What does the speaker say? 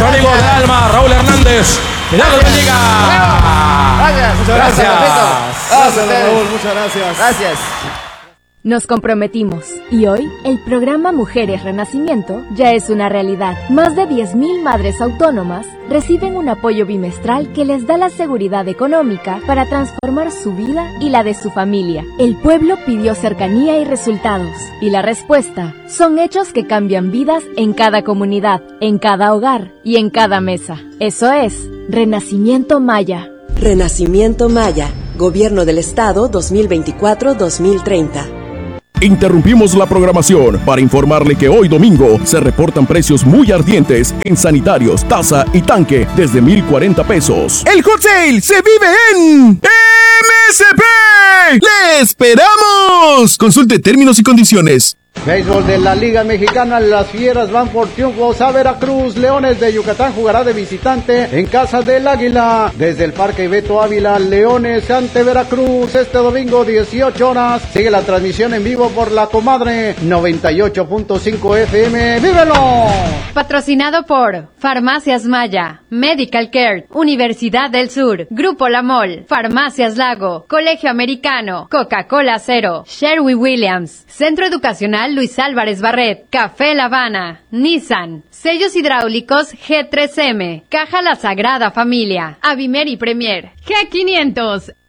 nuestro amigo del alma, Raúl Hernández. Que Dios los bendiga. Gracias. Muchas gracias. Gracias, Raúl. Muchas gracias. Gracias. Nos comprometimos y hoy el programa Mujeres Renacimiento ya es una realidad. Más de 10,000 madres autónomas reciben un apoyo bimestral que les da la seguridad económica para transformar su vida y la de su familia. El pueblo pidió cercanía y resultados, y la respuesta son hechos que cambian vidas en cada comunidad, en cada hogar y en cada mesa. Eso es Renacimiento Maya. Renacimiento Maya, Gobierno del Estado 2024-2030. Interrumpimos la programación para informarle que hoy domingo se reportan precios muy ardientes en sanitarios, taza y tanque desde 1,040 pesos. ¡El Hot Sale se vive en MSP! ¡Le esperamos! Consulte términos y condiciones. Béisbol de la Liga Mexicana, las Fieras van por triunfos a Veracruz. Leones de Yucatán jugará de visitante en casa del Águila. Desde el Parque Beto Ávila, Leones ante Veracruz este domingo 18 horas. Sigue la transmisión en vivo por La Comadre 98.5 FM. ¡Vívelo! Patrocinado por Farmacias Maya, Medical Care, Universidad del Sur, Grupo La Mol, Farmacias Lago, Colegio Americano, Coca-Cola Cero, Sherwin Williams, Centro Educacional Luis Álvarez Barret, Café La Habana, Nissan, Sellos Hidráulicos G3M, Caja La Sagrada Familia, Avimer y Premier, G500,